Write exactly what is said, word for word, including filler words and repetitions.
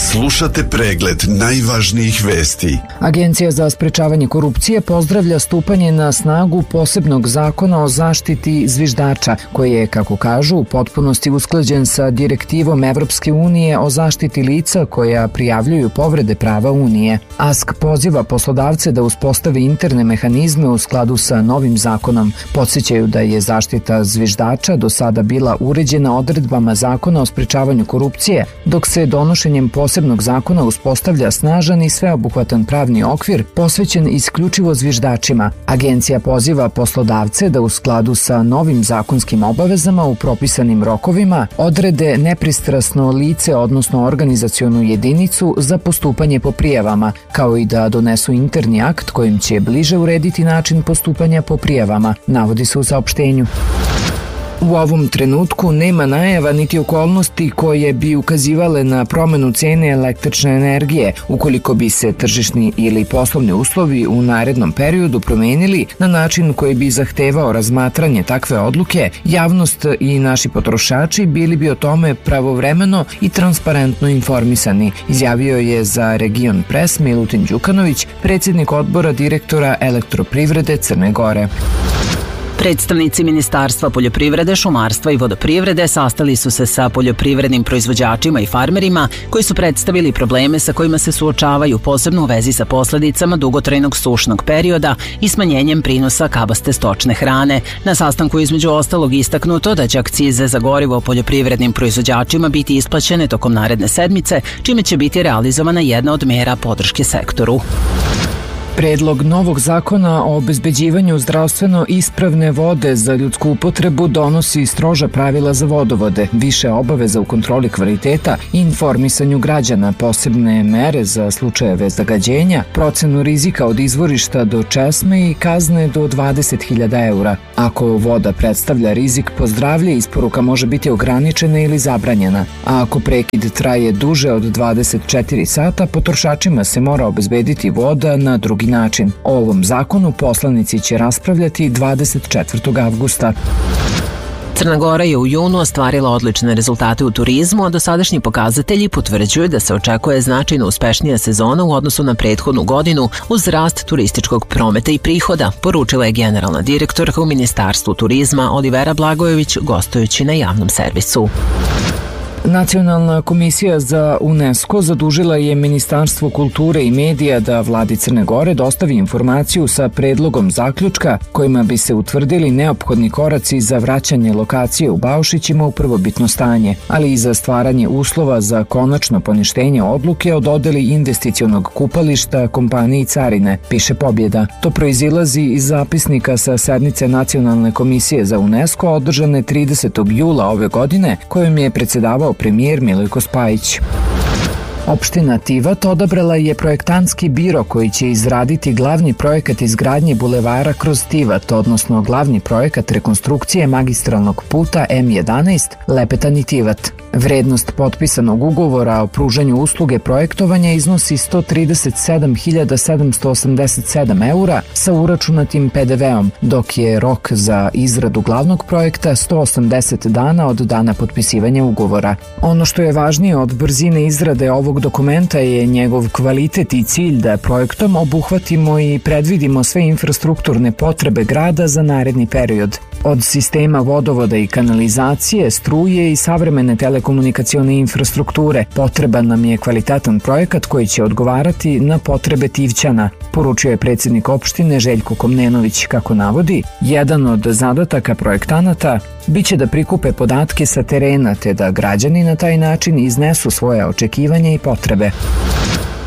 Slušate pregled najvažnijih vesti. Agencija za sprečavanje korupcije pozdravlja stupanje na snagu posebnog zakona o zaštiti zviždača, koji je, kako kažu, u potpunosti usklađen sa direktivom Evropske unije o zaštiti lica koja prijavljuju povrede prava Unije. A S K poziva poslodavce da uspostave interne mehanizme u skladu sa novim zakonom. Podsjećaju da je zaštita zviždača do sada bila uređena odredbama zakona o sprečavanju korupcije, dok se donošenjem posebnog zakona uspostavlja snažan i sveobuhvatan pravni okvir posvećen isključivo zviždačima. Agencija poziva poslodavce da u skladu sa novim zakonskim obavezama u propisanim rokovima odrede nepristrasno lice, odnosno organizacionu jedinicu za postupanje po prijavama, kao i da donesu interni akt kojim će bliže urediti način postupanja po prijavama, navodi se u saopštenju. U ovom trenutku nema najava niti okolnosti koje bi ukazivale na promenu cene električne energije ukoliko bi se tržišni ili poslovni uslovi u narednom periodu promenili na način koji bi zahtevao razmatranje takve odluke. Javnost i naši potrošači bili bi o tome pravovremeno i transparentno informisani, izjavio je za Region Press Milutin Đukanović, predsjednik odbora direktora Elektroprivrede Crne Gore. Predstavnici Ministarstva poljoprivrede, šumarstva i vodoprivrede sastali su se sa poljoprivrednim proizvođačima i farmerima koji su predstavili probleme sa kojima se suočavaju, posebno u vezi sa posledicama dugotrajnog sušnog perioda i smanjenjem prinosa kabaste stočne hrane. Na sastanku između ostalog istaknuto da će akcize za gorivo poljoprivrednim proizvođačima biti isplaćene tokom naredne sedmice, čime će biti realizovana jedna od mera podrške sektoru. Predlog novog zakona o obezbeđivanju zdravstveno ispravne vode za ljudsku upotrebu donosi stroža pravila za vodovode, više obaveza u kontroli kvaliteta i informisanju građana, posebne mere za slučajeve zagađenja, procenu rizika od izvorišta do česme i kazne do dvadeset hiljada eura. Ako voda predstavlja rizik po zdravlje, isporuka može biti ograničena ili zabranjena, a ako prekid traje duže od dvadeset četiri sata, potrošačima se mora obezbediti voda na drugi način. O ovom zakonu poslanici će raspravljati dvadeset četvrtog avgusta. Crna Gora je u junu ostvarila odlične rezultate u turizmu, a dosadašnji pokazatelji potvrđuju da se očekuje značajno uspešnija sezona u odnosu na prethodnu godinu uz rast turističkog prometa i prihoda, poručila je generalna direktorka u Ministarstvu turizma Olivera Blagojević gostujući na javnom servisu. Nacionalna komisija za UNESCO zadužila je Ministarstvo kulture i medija da vladi Crne Gore dostavi informaciju sa predlogom zaključka kojima bi se utvrdili neophodni koraci za vraćanje lokacije u Baušićima u prvobitno stanje, ali i za stvaranje uslova za konačno poništenje odluke o dodeli investicionog kupališta kompaniji Carine, piše Pobjeda. To proizilazi iz zapisnika sa sednice Nacionalne komisije za UNESCO održane tridesetog jula ove godine, kojom je predsedavao premijer Milojko Spajić. Opština Tivat odabrala je projektantski biro koji će izraditi glavni projekat izgradnje bulevara kroz Tivat, odnosno glavni projekat rekonstrukcije magistralnog puta M jedanaest Lepetan i Tivat. Vrednost potpisanog ugovora o pružanju usluge projektovanja iznosi sto trideset sedam hiljada sedamsto osamdeset sedam eura sa uračunatim pe de veom, dok je rok za izradu glavnog projekta sto osamdeset dana od dana potpisivanja ugovora. Ono što je važnije od brzine izrade ovog dokumenta je njegov kvalitet i cilj da projektom obuhvatimo i predvidimo sve infrastrukturne potrebe grada za naredni period. Od sistema vodovoda i kanalizacije, struje i savremene telekomunikacione infrastrukture potreban nam je kvalitetan projekat koji će odgovarati na potrebe Tivćana, poručio je predsjednik opštine Željko Komnenović. Kako navodi, jedan od zadataka projektanata biće da prikupe podatke sa terena te da građani na taj način iznesu svoje očekivanja i potrebe.